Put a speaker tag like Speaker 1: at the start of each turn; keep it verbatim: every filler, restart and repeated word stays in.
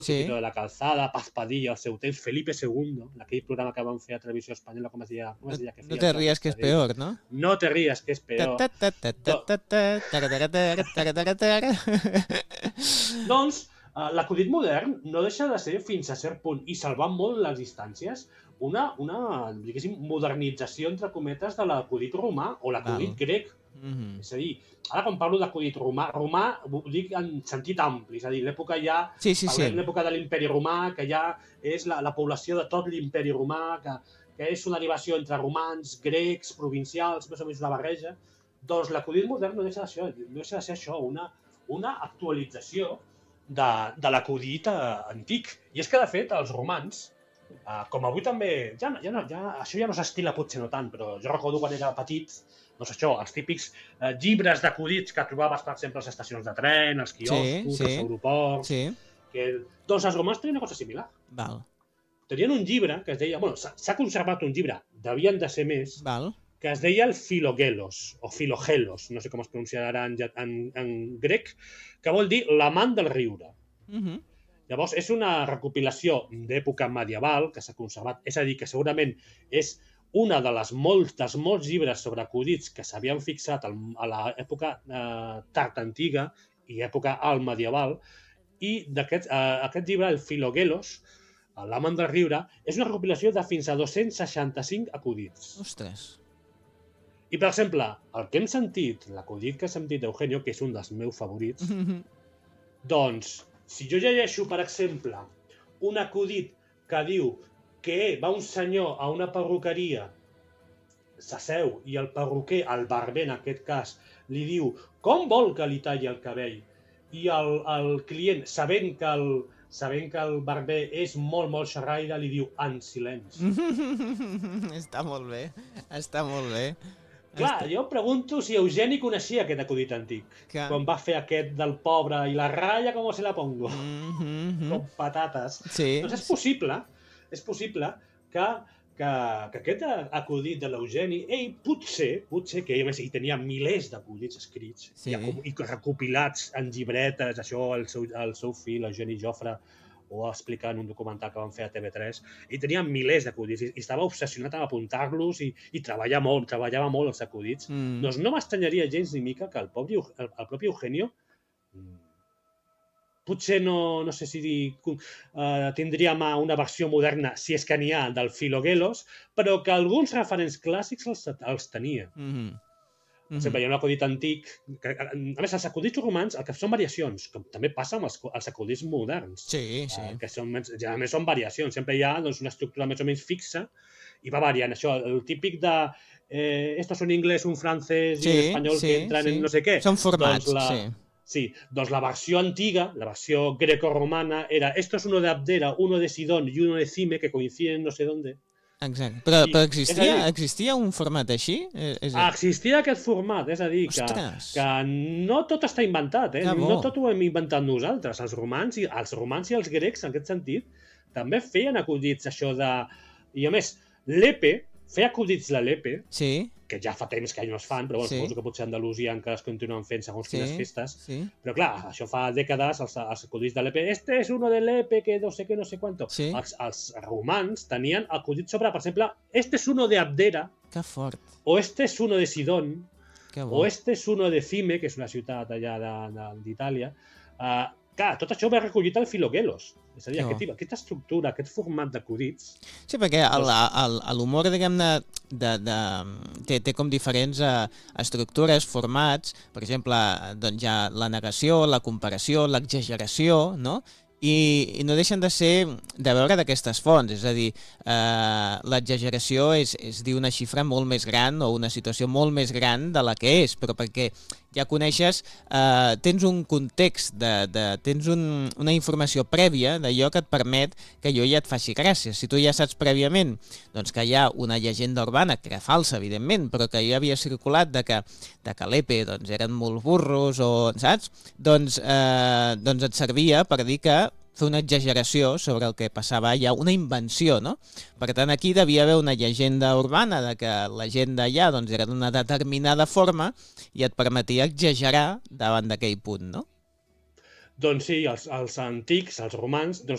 Speaker 1: Sí. de la Calzada, Paz Padilla, al seu temps, Felipe segundo, aquell programa que van fer a Televisió Espanyola, com es deia? Com es deia que
Speaker 2: no te rías que és peor, no?
Speaker 1: No te rías que és peor. Doncs l'acudit modern no deixa de ser, fins a cert punt, i salvant molt les distàncies, una, una diguéssim, modernització, entre cometes, de l'acudit romà o l'acudit grec. Mm-hmm. És a dir, ara quan parlo d'acudit romà, romà ho dic en sentit ampli, és a dir, l'època ja,
Speaker 2: sí, sí, sí.
Speaker 1: l'època de l'imperi romà, que ja és la, la població de tot l'imperi romà, que, que és una derivació entre romans, grecs, provincials, més o menys una barreja. Doncs l'acudit modern no deixa de ser, no deixa de ser això, una, una actualització de, de l'acudit antic. I és que, de fet, els romans, Uh, com avui també, ja, ja, ja, això ja no s'estila potser no tant, però jo recordo quan era petit, doncs això, els típics uh, llibres d'acudits que trobaves, per exemple, a les estacions de tren, als quioscos, sí, sí. als aeroports... Sí. Que, doncs els romans tenien una cosa similar.
Speaker 2: Val.
Speaker 1: Tenien un llibre que es deia... Bueno, s'ha conservat un llibre, devien de ser més,
Speaker 2: Val.
Speaker 1: que es deia el Filogelos, o Filogelos, no sé com es pronunciarà en, en, en grec, que vol dir l'amant del riure. Mhm. Mm Llavors, és una recopilació d'època medieval que s'ha conservat, és a dir, que segurament és una de les molts, dels molts llibres sobre acudits que s'havien fixat a l'època eh, tard antiga i època alt medieval, i d'aquest eh, aquest llibre, el Filogelos, l'amant del riure, és una recopilació de fins a dos-cents seixanta-cinc acudits.
Speaker 2: Ostres!
Speaker 1: I, per exemple, el que hem sentit, l'acudit que hem sentit d'Eugenio, que és un dels meus favorits, doncs... Si jo llegeixo, per exemple, un acudit que diu que va un senyor a una perruqueria, s'asseu, i el perruquer, el barber en aquest cas, li diu com vol que li talli el cabell? I el, el client, sabent que el, sabent que el barber és molt, molt xerraire, li diu en silenci.
Speaker 2: Està molt bé, està molt bé.
Speaker 1: Clar, jo pregunto si Eugeni coneixia aquest acudit antic, que... quan va fer aquest del pobre i la ratlla com se la pongo, mm-hmm. com patates. Sí. Doncs és possible, és possible que, que, que aquest acudit de l'Eugeni, ell potser, potser que a més hi tenia milers d'acudits escrits sí. i, i recopilats en llibretes, això el seu, el seu fill, l'Eugeni Jofre, o explicar en un documental que van fer a T V tres, i tenia milers d'acudits, i estava obsessionat amb apuntar-los i, i treballar molt, treballava molt els acudits. Mm. Doncs no m'estranyaria gens ni mica que el, pobre, el, el propi Eugenio potser no, no sé si uh, tindríem una versió moderna, si és que n'hi ha, del Filogelos, però que alguns referents clàssics els, els tenia. Mm-hmm. Per exemple, hi ha un acudit antic, que, a més, els acudits romans, el que són variacions, com també passa amb els, els acudits moderns.
Speaker 2: Sí, sí.
Speaker 1: Eh, que són, ja, a més, són variacions. Sempre hi ha doncs, una estructura més o menys fixa i va variant. Això, el típic de eh, esto es un inglés, un francès sí, i un espanyol sí, que entren sí. en no sé què.
Speaker 2: Són formats,
Speaker 1: doncs la,
Speaker 2: sí.
Speaker 1: Sí, doncs la versió antiga, la versió greco-romana, era esto es uno de Abdera, uno de Sidón y uno de Cime, que coinciden no sé dónde.
Speaker 2: Exacte. Però, però existia, dir, existia un format així?
Speaker 1: És a... Existia aquest format, és a dir, que, que no tot està inventat, eh? No tot ho hem inventat nosaltres. Els romans, i, els romans i els grecs, en aquest sentit, també feien acudits això de... I a més, l'Epe, feia acudits la l'Epe, sí. que ja fa temps que no es fan, però bueno, sí. suposo que potser a Andalusia encara es continuen fent segons sí. quines festes. Sí. Però clar, això fa dècades, els, els acudits de l'Epe, este és uno de l'Epe, que no sé què, no sé quanto. Sí. Els, els romans tenien acudits sobre, per exemple, este és uno de Abdera,
Speaker 2: que fort.
Speaker 1: O este és uno de Sidón, o este és uno de Cime, que és una ciutat allà d'Itàlia. Uh, clar, tot això ve recollit al Filogelos. És a dir, aquest, aquesta estructura, aquest format d'acudits...
Speaker 2: Sí, perquè l'humor, diguem-ne, de, de, té, té com diferents uh, estructures, formats, per exemple, doncs hi ha la negació, la comparació, l'exageració, no? I, i no deixen de ser, de veure d'aquestes fonts, és a dir, eh, l'exageració és, és dir una xifra molt més gran o una situació molt més gran de la que és, però perquè ja coneixes, eh, tens un context, de, de, tens un, una informació prèvia d'allò que et permet que allò ja et faci gràcia. Si tu ja saps prèviament doncs, que hi ha una llegenda urbana, que era falsa, evidentment, però que ja havia circulat de que, de que l'Epe doncs, eren molt burros, o, saps? Doncs, eh, doncs et servia per dir que fer una exageració sobre el que passava, hi ha una invenció, no? Per tant, aquí devia haver una llegenda urbana de que la gent d'allà doncs, era d'una determinada forma i et permetia exagerar davant d'aquell punt, no?
Speaker 1: Doncs sí, els, els antics, els romans, doncs